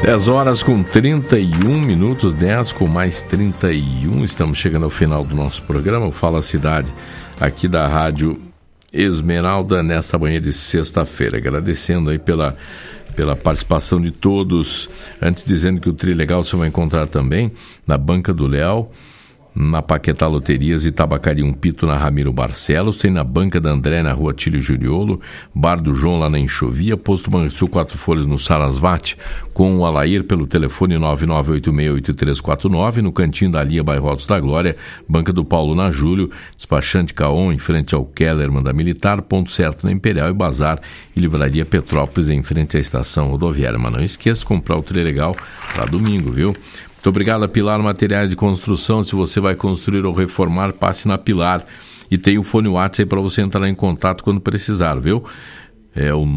10 horas com 31 minutos, 10 com mais 31. Estamos chegando ao final do nosso programa, o Fala Cidade, aqui da Rádio Esmeralda, nesta manhã de sexta-feira. Agradecendo aí pela participação de todos. Antes, dizendo que o Trilegal você vai encontrar também na Banca do Léo, na Paquetá Loterias e Tabacaria Pito, na Ramiro Barcelos, tem na Banca da André, na Rua Tílio Juriolo, Bar do João, lá na Enxovia, Posto Banrisul 4 Folhas, no Sarasvati, com o Alair pelo telefone 99868349, no Cantinho da Lia, bairro Altos da Glória, Banca do Paulo, na Júlio, Despachante Caon, em frente ao Kellerman da Militar, Ponto Certo na Imperial e Bazar e Livraria Petrópolis, em frente à Estação Rodoviária. Mas não esqueça de comprar o Trilegal para domingo, viu? Muito obrigado a Pilar Materiais de Construção. Se você vai construir ou reformar, passe na Pilar. E tem o fone WhatsApp aí para você entrar em contato quando precisar, viu? É o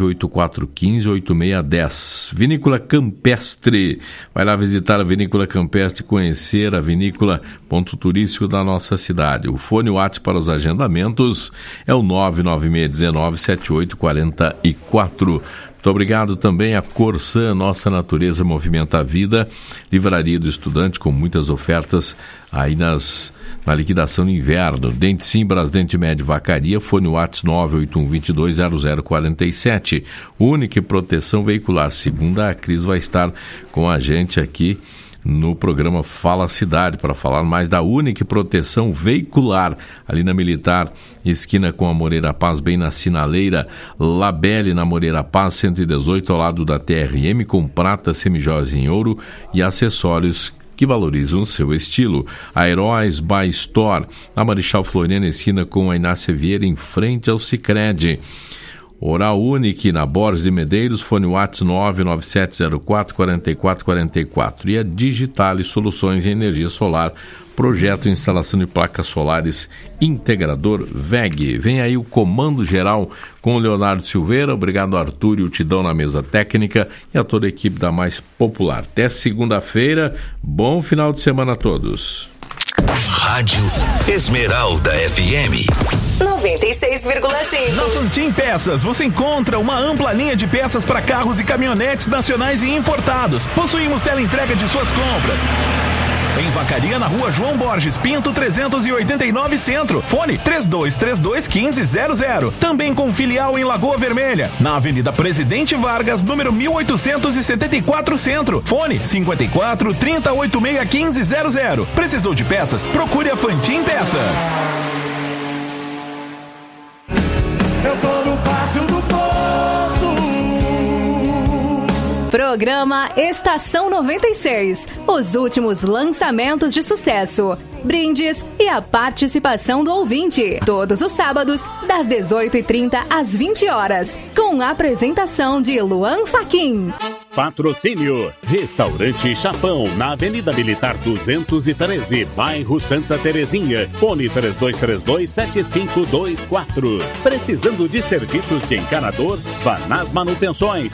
98415-8610. Vinícola Campestre. Vai lá visitar a Vinícola Campestre, conhecer a vinícola, ponto turístico da nossa cidade. O fone WhatsApp para os agendamentos é o 996197844. Muito obrigado também a Corsan, Nossa Natureza Movimenta a Vida, Livraria do Estudante, com muitas ofertas aí na liquidação de inverno. Dente Sim, Brasdente Med Vacaria, fone WhatsApp 981220047. Única Proteção Veicular. Segunda, a Cris vai estar com a gente aqui no programa Fala Cidade, para falar mais da Única Proteção Veicular, ali na Militar, esquina com a Moreira Paz, bem na sinaleira. Labelle, na Moreira Paz, 118, ao lado da TRM, com prata, semijoias em ouro e acessórios que valorizam o seu estilo. A Heróis by Store, na Marechal Floriano, esquina com a Inácia Vieira, em frente ao Sicredi. Oral Unique, na Borges de Medeiros, fone WhatsApp 99704-4444. E a Digitale Soluções em Energia Solar, projeto de instalação de placas solares integrador VEG. Vem aí o Comando Geral com o Leonardo Silveira. Obrigado, Arthur e o Tidão na mesa técnica e a toda a equipe da Mais Popular. Até segunda-feira. Bom final de semana a todos. Rádio Esmeralda FM 96,5. Na Fantin Peças você encontra uma ampla linha de peças para carros e caminhonetes nacionais e importados. Possuímos teleentrega de suas compras. Em Vacaria, na Rua João Borges Pinto, 389 Centro. Fone 3232-1500. Também com filial em Lagoa Vermelha, na Avenida Presidente Vargas, número 1874 Centro. Fone 54-3086-1500. Precisou de peças? Procure a Fantin Peças. Eu tô no pátio do posto. Programa Estação 96. Os últimos lançamentos de sucesso, brindes e a participação do ouvinte. Todos os sábados, das 18h30 às 20 horas. Com a apresentação de Luan Fachin. Patrocínio Restaurante Chapão, na Avenida Militar 213, bairro Santa Terezinha. Fone 3232-7524. Precisando de serviços de encanador? Vá nas manutenções.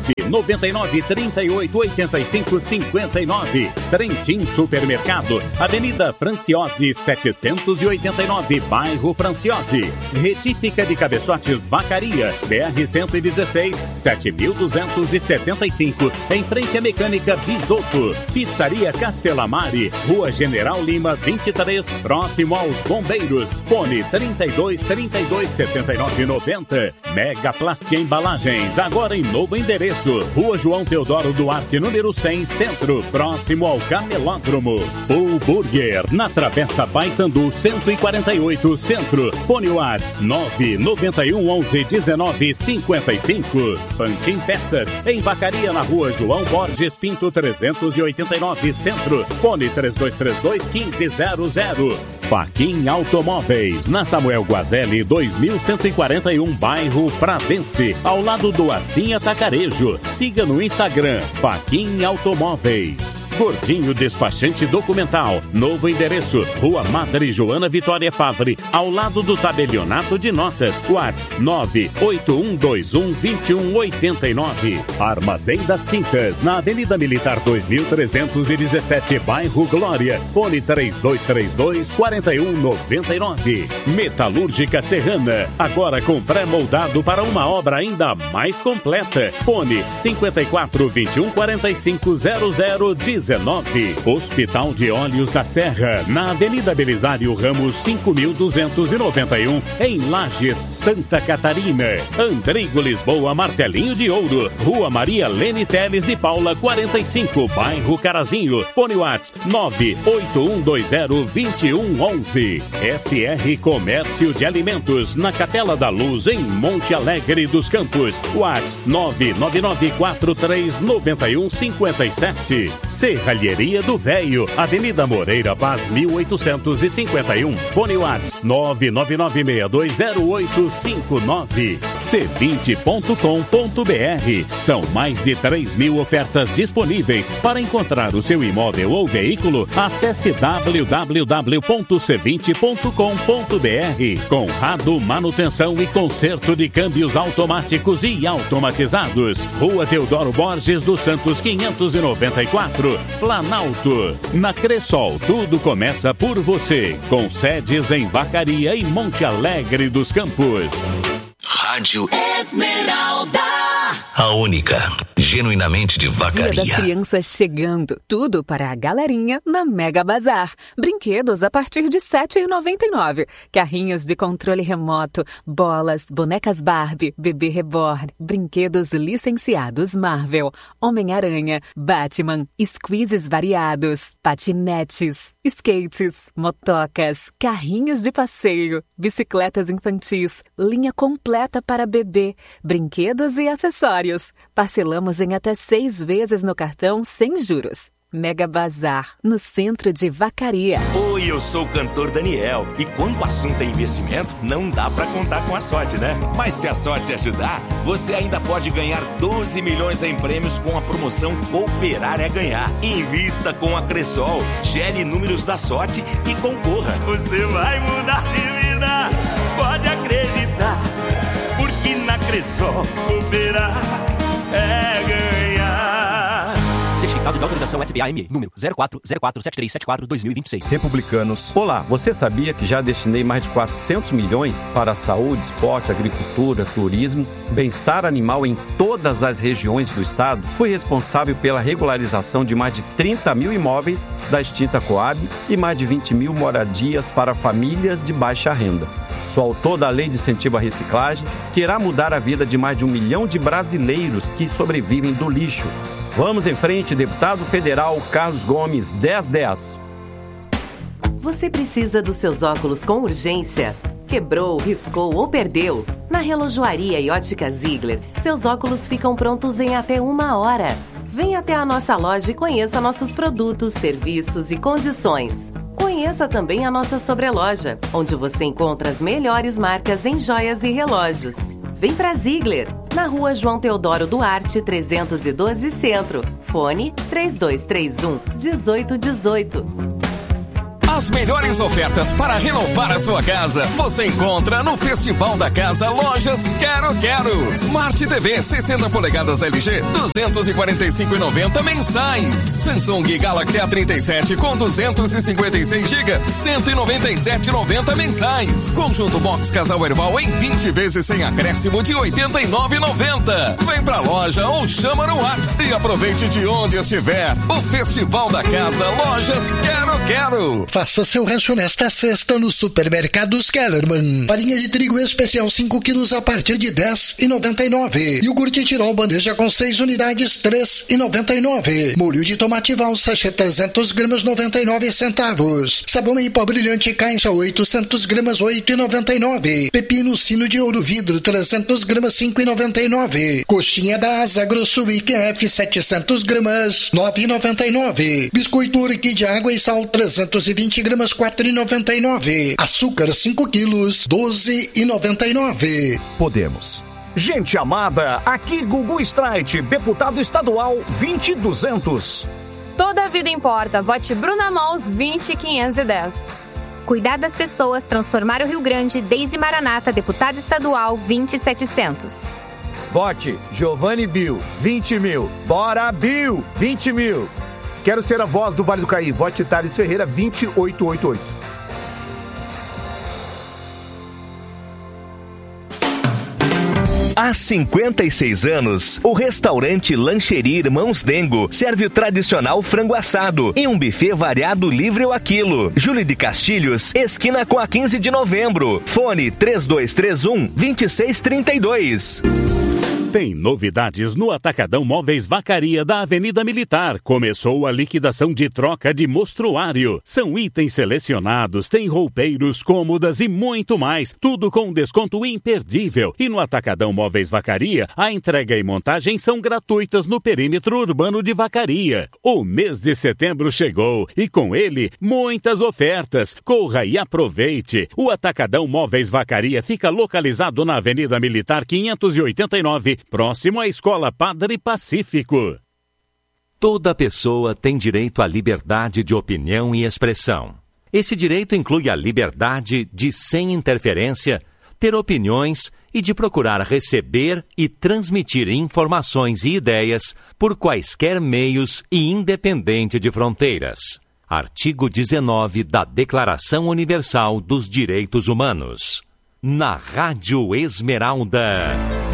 999-38-85-59. Trentin Supermercado, Avenida Franciose 789, bairro Franciose. Retífica de Cabeçotes Vacaria, BR-116, 7275. Em frente à Mecânica Bisoto. Pizzaria Castelamari, Rua General Lima 23, próximo aos Bombeiros. Fone 3232-7990. Mega Plast Embalagens, agora em novo endereço. Rua João Teodoro Duarte, número 100, Centro, próximo ao Camelódromo. Full Burger, na Travessa Paissandu 148, Centro. Fone WhatsApp 991111955. Fantin Peças, em Vacaria, na Rua João Borges Pinto 389, Centro. Fone 3232-1500. Fachin Automóveis, na Samuel Guazelli 2141, bairro Pradense, ao lado do Assim Atacarejo. Siga no Instagram Fachin Automóveis. Gordinho Despachante Documental. Novo endereço, Rua Madre Joana Vitória Favre, ao lado do tabelionato de notas. WhatsApp 981212189. Armazém das Tintas, na Avenida Militar 2317, bairro Glória. Fone 3232-4199. Metalúrgica Serrana, agora com pré-moldado para uma obra ainda mais completa. Fone 5421-450019. Hospital de Olhos da Serra, na Avenida Belisário Ramos 5291, em Lages, Santa Catarina. Andrigo Lisboa Martelinho de Ouro, Rua Maria Lene Teles de Paula 45, bairro Carazinho. Fone WhatsApp 981202111. SR Comércio de Alimentos, na Capela da Luz, em Monte Alegre dos Campos. WhatsApp 999439157. Serralheria do Véio, Avenida Moreira Paz 1851. Fone WhatsApp 999620859. C20.com.br. São mais de 3.000 ofertas disponíveis. Para encontrar o seu imóvel ou veículo, acesse www.c20.com.br. Conrado Manutenção e Conserto de Câmbios Automáticos e Automatizados. Rua Teodoro Borges dos Santos 594, Planalto. Na Cressol, tudo começa por você. Com sedes em Vacaria e Monte Alegre dos Campos. Rádio Esmeralda. A única, genuinamente de Vacaria. Dia das Crianças chegando. Tudo para a galerinha na Mega Bazar. Brinquedos a partir de R$ 7,99. Carrinhos de controle remoto, bolas, bonecas Barbie, bebê reborn, brinquedos licenciados Marvel, Homem-Aranha, Batman, squeezes variados, patinetes, skates, motocas, carrinhos de passeio, bicicletas infantis, linha completa para bebê, brinquedos e acessórios. Parcelamos em até 6 vezes no cartão sem juros. Mega Bazar, no centro de Vacaria. Oi, eu sou o cantor Daniel. E quando o assunto é investimento, não dá pra contar com a sorte, né? Mas se a sorte ajudar, você ainda pode ganhar 12 milhões em prêmios com a promoção Cooperar é Ganhar. Invista com a Cressol, gere números da sorte e concorra. Você vai mudar de vida, pode acreditar. Porque na Cressol, cooperar é ganhar. Certificado de autorização SBAME, número 04047374-2026. Republicanos. Olá, você sabia que já destinei mais de 400 milhões para saúde, esporte, agricultura, turismo, bem-estar animal em todas as regiões do estado? Fui responsável pela regularização de mais de 30 mil imóveis da extinta Coab e mais de 20 mil moradias para famílias de baixa renda. Sou autor da Lei de Incentivo à Reciclagem, que irá mudar a vida de mais de 1 milhão de brasileiros que sobrevivem do lixo. Vamos em frente, deputado federal Carlos Gomes, 1010. Você precisa dos seus óculos com urgência? Quebrou, riscou ou perdeu? Na Relojoaria e Ótica Ziegler, seus óculos ficam prontos em até 1 hora. Venha até a nossa loja e conheça nossos produtos, serviços e condições. Conheça também a nossa sobreloja, onde você encontra as melhores marcas em joias e relógios. Vem pra Ziegler, na Rua João Teodoro Duarte, 312 Centro. Fone 3231-1818. As melhores ofertas para renovar a sua casa você encontra no Festival da Casa Lojas Quero Quero. Smart TV 60 polegadas LG 245,90 mensais. Samsung Galaxy A37 com 256 GB 197,90 mensais. Conjunto Box Casal Herbal em 20 vezes sem acréscimo de 89,90. Vem pra loja ou chama no WhatsApp e aproveite de onde estiver. O Festival da Casa Lojas Quero Quero. Faça seu rancho nesta sexta no Supermercados Kellerman. Farinha de trigo especial 5 quilos a partir de R$10,99. Iogurte Tirol bandeja com 6 unidades R$3,99. Molho de tomate Val sachê 300 gramas 99 centavos. Sabão em pó brilhante caixa 800 gramas 8,99. Pepino sino de ouro vidro 300 gramas 5,99. Coxinha da Asa Grosso IQF 700 gramas 9,99. Biscoito Urque de água e sal 320 gramas 4,99. Açúcar 5 quilos 12,99. Podemos. Gente amada, aqui Gugu Streit, deputado estadual 20200. Toda a vida importa. Vote Bruna Mons 20510. Cuidar das pessoas, transformar o Rio Grande. Deise Maranata, deputada estadual 20700. Vote Giovanni Bill, 20 mil. Bora, Bill, 20 mil. Quero ser a voz do Vale do Caí. Vote Thales Ferreira, 2888. Há 56 anos, o restaurante Lancheria Irmãos Dengo serve o tradicional frango assado em um buffet variado livre ao quilo. Júlio de Castilhos, esquina com a 15 de novembro. Fone 3231-2632. Tem novidades no Atacadão Móveis Vacaria da Avenida Militar. Começou a liquidação de troca de mostruário. São itens selecionados, tem roupeiros, cômodas e muito mais. Tudo com um desconto imperdível. E no Atacadão Móveis Vacaria, a entrega e montagem são gratuitas no perímetro urbano de Vacaria. O mês de setembro chegou e com ele, muitas ofertas. Corra e aproveite. O Atacadão Móveis Vacaria fica localizado na Avenida Militar 589, próximo à Escola Padre Pacífico. Toda pessoa tem direito à liberdade de opinião e expressão. Esse direito inclui a liberdade de, sem interferência, ter opiniões e de procurar receber e transmitir informações e ideias por quaisquer meios e independente de fronteiras. Artigo 19 da Declaração Universal dos Direitos Humanos. Na Rádio Esmeralda.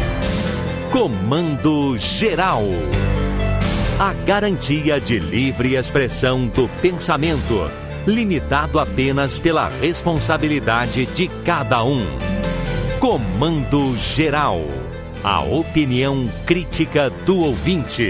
Comando Geral. A garantia de livre expressão do pensamento, limitado apenas pela responsabilidade de cada um. Comando Geral. A opinião crítica do ouvinte.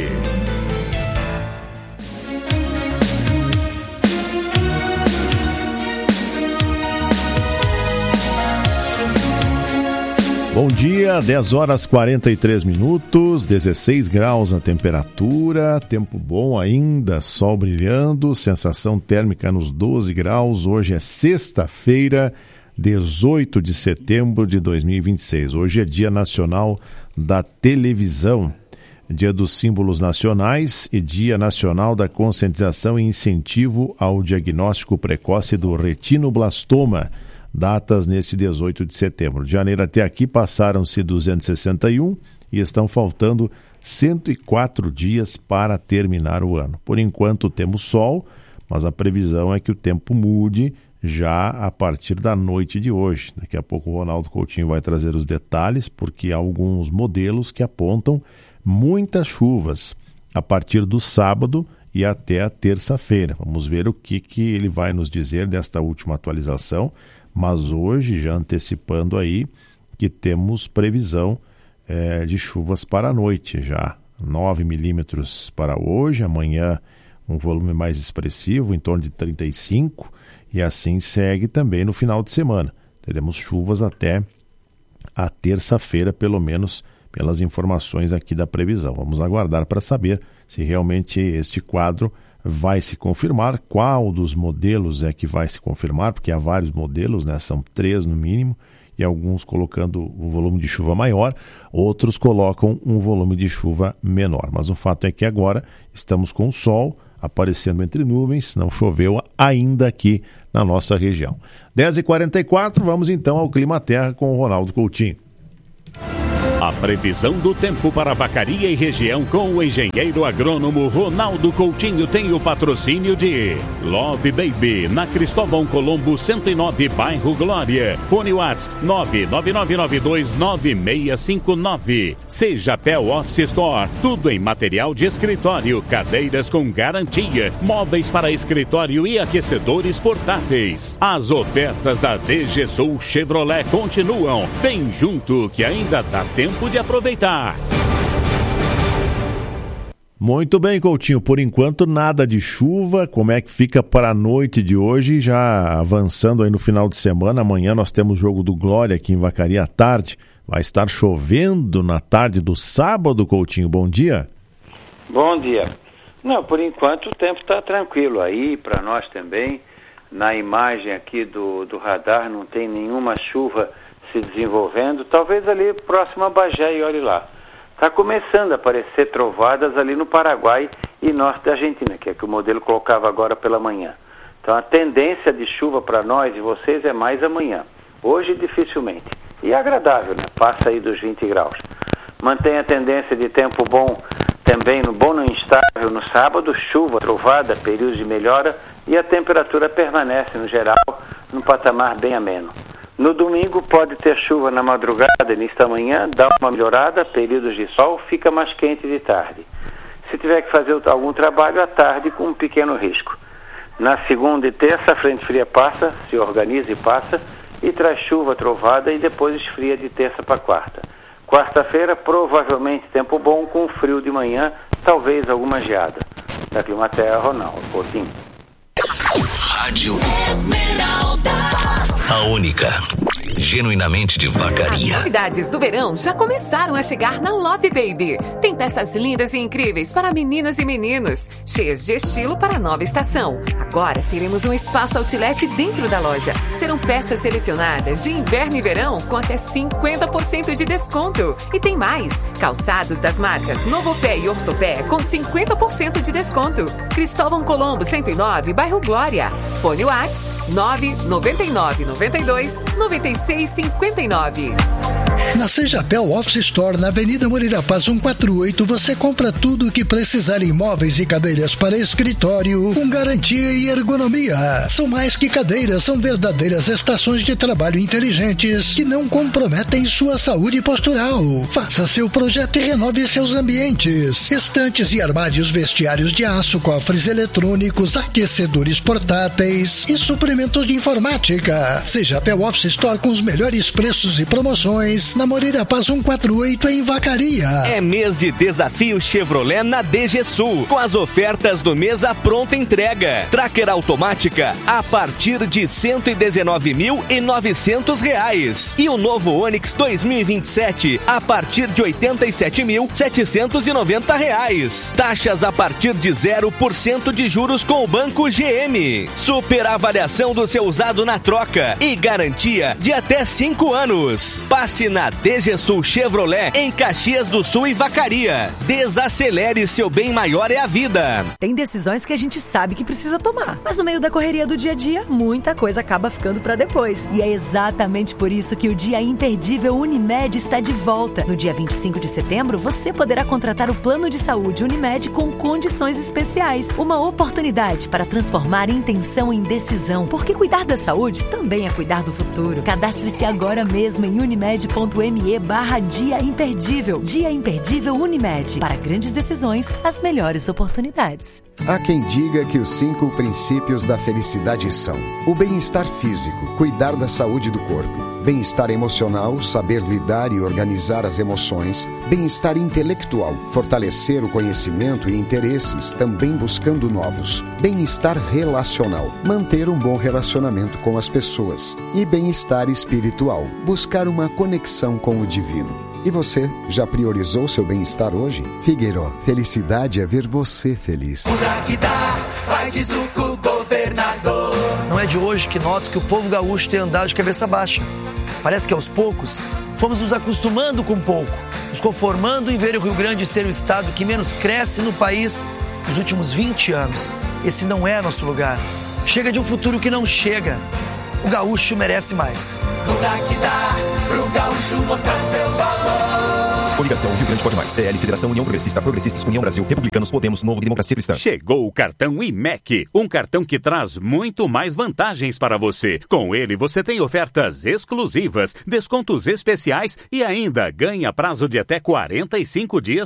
Bom dia, 10 horas 43 minutos, 16 graus na temperatura, tempo bom ainda, sol brilhando, sensação térmica nos 12 graus. Hoje é sexta-feira, 18 de setembro de 2026. Hoje é Dia Nacional da Televisão, Dia dos Símbolos Nacionais e Dia Nacional da Conscientização e Incentivo ao Diagnóstico Precoce do Retinoblastoma. Datas neste 18 de setembro. De janeiro até aqui passaram-se 261 e estão faltando 104 dias para terminar o ano. Por enquanto temos sol, mas a previsão é que o tempo mude já a partir da noite de hoje. Daqui a pouco o Ronaldo Coutinho vai trazer os detalhes, porque há alguns modelos que apontam muitas chuvas a partir do sábado e até a terça-feira. Vamos ver o que ele vai nos dizer desta última atualização. Mas hoje, já antecipando aí, que temos previsão de chuvas para a noite já. 9 milímetros para hoje, amanhã um volume mais expressivo, em torno de 35, e assim segue também no final de semana. Teremos chuvas até a terça-feira, pelo menos pelas informações aqui da previsão. Vamos aguardar para saber se realmente este quadro vai se confirmar, qual dos modelos é que vai se confirmar, porque há vários modelos, né? São 3 no mínimo, e alguns colocando um volume de chuva maior, outros colocam um volume de chuva menor. Mas o fato é que agora estamos com o sol aparecendo entre nuvens, não choveu ainda aqui na nossa região. 10h44, vamos então ao Clima Terra com o Ronaldo Coutinho. A previsão do tempo para Vacaria e região com o engenheiro agrônomo Ronaldo Coutinho tem o patrocínio de Love Baby, na Cristóvão Colombo 109, bairro Glória. Fone Whats 999929659. Seja Pel Office Store, tudo em material de escritório, cadeiras com garantia, móveis para escritório e aquecedores portáteis. As ofertas da DG Sul Chevrolet continuam. Vem junto que ainda dá tempo de aproveitar. Muito bem, Coutinho. Por enquanto, nada de chuva. Como é que fica para a noite de hoje? Já avançando aí no final de semana. Amanhã nós temos jogo do Glória aqui em Vacaria à tarde. Vai estar chovendo na tarde do sábado, Coutinho. Bom dia. Bom dia. Não, por enquanto o tempo está tranquilo aí, para nós também. Na imagem aqui do radar não tem nenhuma chuva se desenvolvendo, talvez ali próximo a Bagé, e olhe lá. Está começando a aparecer trovadas ali no Paraguai e norte da Argentina, que é que o modelo colocava agora pela manhã. Então a tendência de chuva para nós e vocês é mais amanhã. Hoje dificilmente. E é agradável, né? Passa aí dos 20 graus. Mantém a tendência de tempo bom também, bom no instável no sábado, chuva, trovada, períodos de melhora, e a temperatura permanece no geral num patamar bem ameno. No domingo pode ter chuva na madrugada, início da manhã, dá uma melhorada, períodos de sol, fica mais quente de tarde. Se tiver que fazer algum trabalho à tarde, com um pequeno risco. Na segunda e terça, a frente fria passa, se organiza e passa, e traz chuva, trovada, e depois esfria de terça para quarta. Quarta-feira, provavelmente tempo bom, com frio de manhã, talvez alguma geada. Da Climaterra, Ronaldo Coutinho. Rádio Esmeralda, a única, genuinamente de Vacaria. As novidades do verão já começaram a chegar na Love Baby. Tem peças lindas e incríveis para meninas e meninos, cheias de estilo para a nova estação. Agora teremos um espaço outlet dentro da loja. Serão peças selecionadas de inverno e verão com até 50% de desconto. E tem mais, calçados das marcas Novopé e Ortopé com 50% de desconto. Cristóvão Colombo 109, bairro Glória. Fone WhatsApp 999929659. Na Sejapel Office Store, na Avenida Moreira Paz 148, você compra tudo o que precisar em móveis e cadeiras para escritório, com garantia e ergonomia. São mais que cadeiras, são verdadeiras estações de trabalho inteligentes que não comprometem sua saúde postural. Faça seu projeto e renove seus ambientes. Estantes e armários, vestiários de aço, cofres eletrônicos, aquecedores portáteis e suprimentos de informática. Sejapel Office Store com os melhores preços e promoções na Moreira Paz 148 em Vacaria. É mês de desafio Chevrolet na DG Sul, com as ofertas do mês à pronta entrega. Tracker automática a partir de R$ 119.900 e o novo Onix 2027 a partir de R$ 87.790. Taxas a partir de 0% de juros com o Banco GM. Super avaliação do seu usado na troca e garantia de até 5 anos. Passe na DG Sul Chevrolet em Caxias do Sul e Vacaria. Desacelere, seu bem maior é a vida. Tem decisões que a gente sabe que precisa tomar, mas no meio da correria do dia a dia, muita coisa acaba ficando pra depois. E é exatamente por isso que o Dia Imperdível Unimed está de volta. No dia 25 de setembro, você poderá contratar o plano de saúde Unimed com condições especiais. Uma oportunidade para transformar intenção em decisão, porque cuidar da saúde também é cuidar do futuro. Cadastre-se agora mesmo em unimed.me/Dia Imperdível. Dia Imperdível Unimed. Para grandes decisões, as melhores oportunidades. Há quem diga que os 5 princípios da felicidade são: o bem-estar físico, cuidar da saúde do corpo; bem-estar emocional, saber lidar e organizar as emoções; bem-estar intelectual, fortalecer o conhecimento e interesses, também buscando novos; bem-estar relacional, manter um bom relacionamento com as pessoas; e bem-estar espiritual, buscar uma conexão com o divino. E você, já priorizou seu bem-estar hoje? Figueiró, felicidade é ver você feliz. Muda que dá, vai de Zuco, governador. Não é de hoje que noto que o povo gaúcho tem andado de cabeça baixa. Parece que aos poucos fomos nos acostumando com pouco, nos conformando em ver o Rio Grande ser o estado que menos cresce no país nos últimos 20 anos. Esse não é nosso lugar. Chega de um futuro que não chega. O gaúcho merece mais. Muda que dá, pro gaúcho mostrar seu valor. Coligação Rio Grande Pode Mais, CL, Federação União Progressista, Progressistas, União Brasil, Republicanos, Podemos, Novo Democracia Cristã. Chegou o cartão IMEC, um cartão que traz muito mais vantagens para você. Com ele você tem ofertas exclusivas, descontos especiais e ainda ganha prazo de até 45 dias